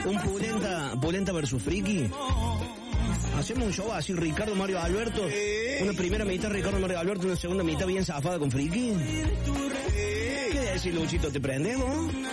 Un Pulenta versus Friki. Hacemos un show así, Ricardo, Mario, Alberto. Una primera mitad Ricardo, Mario, Alberto. Una segunda mitad bien zafada con Friki. ¿Qué decís, Luchito? ¿Te prendemos?